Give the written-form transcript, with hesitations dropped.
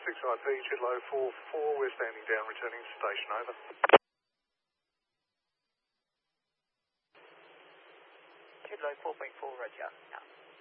6IP, Chidlow 44, we're standing down, returning to station, over. Chidlow 4.4, roger. Yeah.